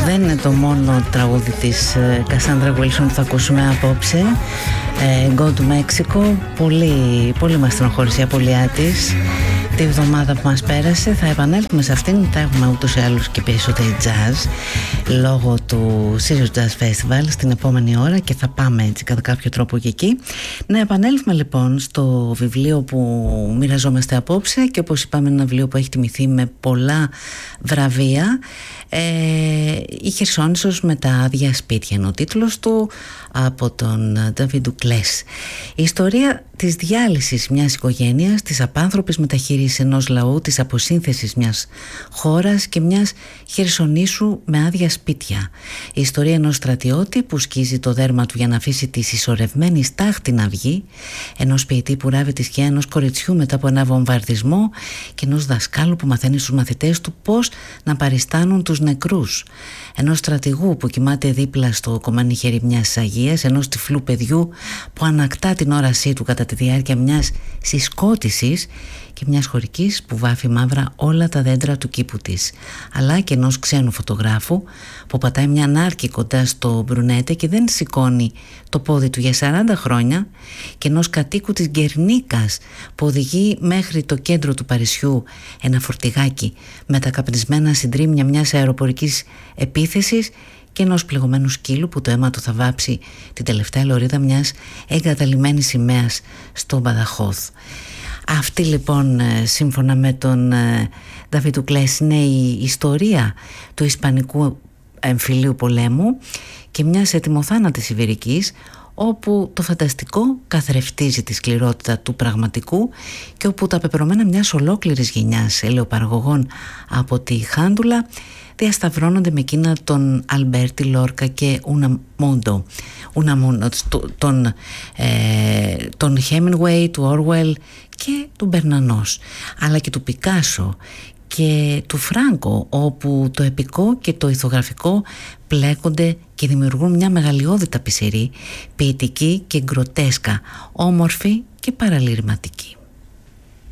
Δεν είναι το μόνο τραγούδι της Κασάνδρα Βίλσον που θα ακούσουμε απόψε. Go to Mexico. Πολύ μας στενοχώρησε η απώλειά της τη εβδομάδα που μας πέρασε. Θα επανέλθουμε σε αυτήν. Θα έχουμε ούτως ή άλλως και περισσότερη jazz λόγω του Sirius Jazz Festival στην επόμενη ώρα και θα πάμε έτσι κατά κάποιο τρόπο και εκεί. Να επανέλθουμε λοιπόν στο βιβλίο που μοιραζόμαστε απόψε και όπως είπαμε ένα βιβλίο που έχει τιμηθεί με πολλά βραβεία. Η Χερσόνησος με τα άδεια σπίτια είναι ο τίτλος του, από τον David Duclos. Η ιστορία της διάλυσης μιας οικογένειας, της απάνθρωπης μεταχείρισης ενός λαού, της αποσύνθεσης μιας χώρας και μιας Χερσονήσου με άδεια σπίτια. Η ιστορία ενός στρατιώτη που σκίζει το δέρμα του για να αφήσει τη συσσωρευμένη στάχτη να βγει, ενός ποιητή που ράβει τη σκιά ενός κοριτσιού μετά από ένα βομβαρδισμό και ενός δασκάλου που μαθαίνει στους μαθητές του πώς να παριστάνουν τους νεκρούς, ενός στρατηγού που κοιμάται δίπλα στο κομμάνι χέρι μιας αγίας, ενός τυφλού παιδιού που ανακτά την όρασή του κατά τη διάρκεια μιας συσκότησης και μιας χωρικής που βάφει μαύρα όλα τα δέντρα του κήπου της, αλλά και ενός ξένου φωτογράφου που πατάει μια νάρκη κοντά στο Μπρουνέτε και δεν σηκώνει το πόδι του για 40 χρόνια και ενός κατοίκου της Γκερνίκας που οδηγεί μέχρι το κέντρο του Παρισιού ένα φορτηγάκι με τα καπνισμένα συντρίμμια μιας αεροπορικής επίθεσης και ενός πληγωμένου σκύλου που το αίμα του θα βάψει την τελευταία λωρίδα μιας εγκαταλειμμένης σημαίας στο Μπαδαχώθ. Αυτή λοιπόν, σύμφωνα με τον David Duclos, είναι η ιστορία του Ισπανικού εμφυλίου πολέμου και μιας ετοιμοθάνατης Ιβηρικής, όπου το φανταστικό καθρεφτίζει τη σκληρότητα του πραγματικού και όπου τα πεπρωμένα μιας ολόκληρης γενιάς ελαιοπαραγωγών από τη Χάντουλα διασταυρώνονται με εκείνα των Αλμπέρτι, Λόρκα και Ουναμούντο, τον Χέμινγκουέι, του Όρουελ και του Μπερνανός, αλλά και του Πικάσο και του Φράγκο, όπου το επικό και το ηθογραφικό πλέκονται και δημιουργούν μια μεγαλειώδη ταπεισερή, ποιητική και γκροτέσκα, όμορφη και παραλυρηματική.